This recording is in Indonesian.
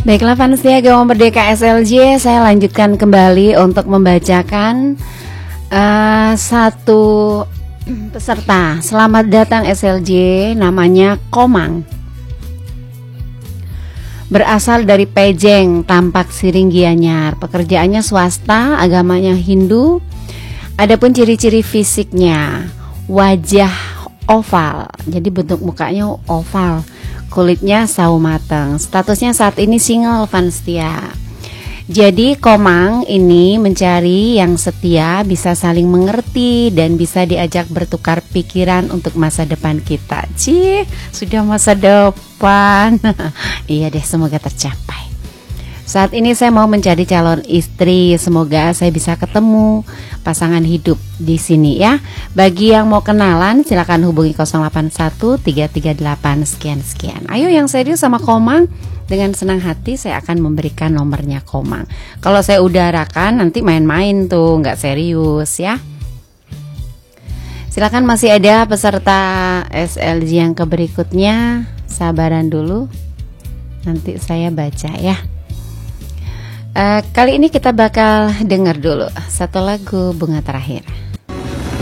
Baiklah Fansia Gawang Merdeka SLJ, saya lanjutkan kembali untuk membacakan satu peserta. Selamat datang SLJ, namanya Komang. Berasal dari Pejeng, Tampak Siring Gianyar. Pekerjaannya swasta, agamanya Hindu. Adapun ciri-ciri fisiknya, wajah oval, jadi bentuk mukanya oval. Kulitnya sawo mateng. Statusnya saat ini single Fanstia. Jadi Komang ini mencari yang setia, bisa saling mengerti dan bisa diajak bertukar pikiran untuk masa depan kita. Cih, sudah masa depan. Iya deh, semoga tercapai. Saat ini saya mau mencari calon istri. Semoga saya bisa ketemu pasangan hidup di sini ya. Bagi yang mau kenalan silakan hubungi 081 338 sekian. Ayo yang serius sama Komang, dengan senang hati saya akan memberikan nomornya Komang. Kalau saya udarakan nanti main-main tuh, nggak serius ya. Silakan, masih ada peserta SLJ yang berikutnya. Sabaran dulu, nanti saya baca ya. Kali ini kita bakal dengar dulu satu lagu Bunga Terakhir.